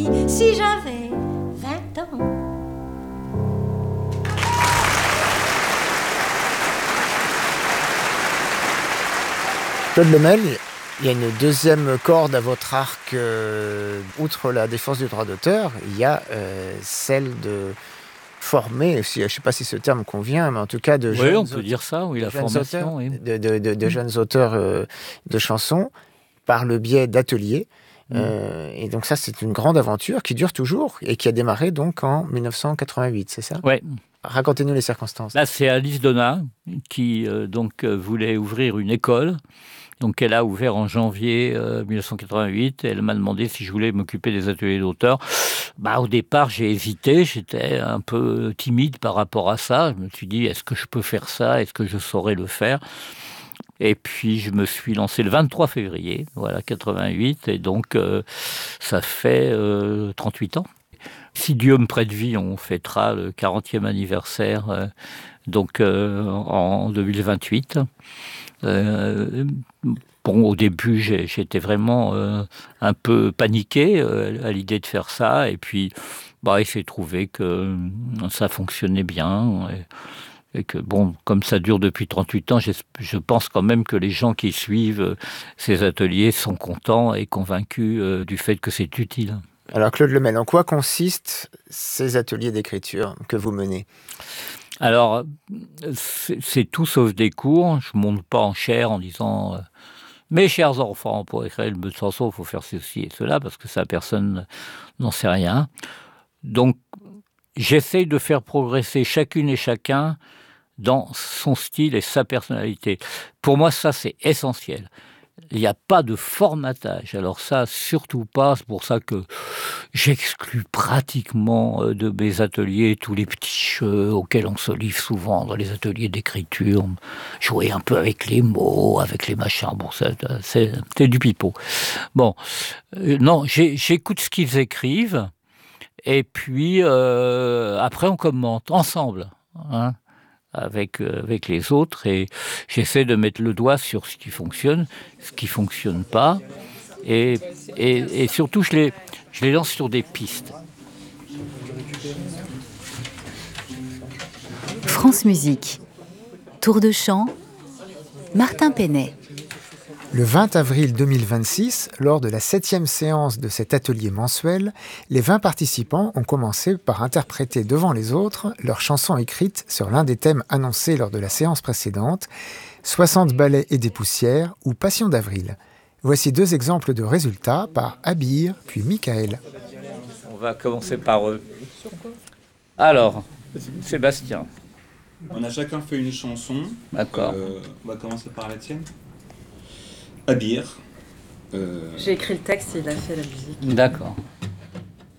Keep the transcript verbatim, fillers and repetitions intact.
vie si j'avais vingt ans. Claude Lemel, il y a une deuxième corde à votre arc. Euh, outre la défense du droit d'auteur, il y a euh, celle de former, je ne sais pas si ce terme convient, mais en tout cas de oui, jeunes on peut auteurs, dire ça, oui, la formation. auteurs, Oui. De, de, de, de jeunes auteurs euh, de chansons par le biais d'ateliers. Mmh. Euh, et donc ça, c'est une grande aventure qui dure toujours et qui a démarré donc en dix-neuf cent quatre-vingt-huit, c'est ça ? Oui. Racontez-nous les circonstances. Là, c'est Alice Donat qui euh, donc euh, voulait ouvrir une école. Donc, elle a ouvert en janvier euh, dix-neuf cent quatre-vingt-huit. Elle m'a demandé si je voulais m'occuper des ateliers d'auteurs. Bah, au départ, j'ai hésité. J'étais un peu timide par rapport à ça. Je me suis dit, est-ce que je peux faire ça ? Est-ce que je saurais le faire ? Et puis, je me suis lancé le vingt-trois février, voilà, quatre-vingt-huit. Et donc, euh, ça fait euh, trente-huit ans. Si Dieu me prête vie, on fêtera le quarantième anniversaire, euh, donc euh, en deux mille vingt-huit. Euh, bon, au début, j'ai, j'étais vraiment euh, un peu paniqué euh, à l'idée de faire ça. Et puis, bah, il s'est trouvé que ça fonctionnait bien. Et, et que, bon, comme ça dure depuis trente-huit ans, je, je pense quand même que les gens qui suivent ces ateliers sont contents et convaincus euh, du fait que c'est utile. Alors Claude Lemel, en quoi consistent ces ateliers d'écriture que vous menez ? Alors, c'est, c'est tout sauf des cours. Je ne monte pas en chaire en disant euh, « Mes chers enfants, pour écrire une bonne chanson, il faut faire ceci et cela » parce que ça, personne n'en sait rien. Donc, j'essaye de faire progresser chacune et chacun dans son style et sa personnalité. Pour moi, ça, c'est essentiel. Il n'y a pas de formatage. Alors ça, surtout pas. C'est pour ça que j'exclus pratiquement de mes ateliers tous les petits jeux auxquels on se livre souvent dans les ateliers d'écriture. Jouer un peu avec les mots, avec les machins. Bon, ça, c'est, c'est du pipeau. Bon, euh, non, j'ai, j'écoute ce qu'ils écrivent. Et puis, euh, après, on commente ensemble. Hein. Avec, euh, avec les autres, et j'essaie de mettre le doigt sur ce qui fonctionne, ce qui ne fonctionne pas, et, et, et surtout je les, je les lance sur des pistes. France Musique, Tour de chant, Martin Penet. Le vingt avril deux mille vingt-six, lors de la septième séance de cet atelier mensuel, les vingt participants ont commencé par interpréter devant les autres leurs chansons écrites sur l'un des thèmes annoncés lors de la séance précédente, soixante ballets et des poussières ou Passion d'avril. Voici deux exemples de résultats par Abir puis Michael. On va commencer par eux. Alors, Sébastien. On a chacun fait une chanson. D'accord. Euh, on va commencer par la tienne. Abir. Euh... J'ai écrit le texte et il a fait la musique. D'accord.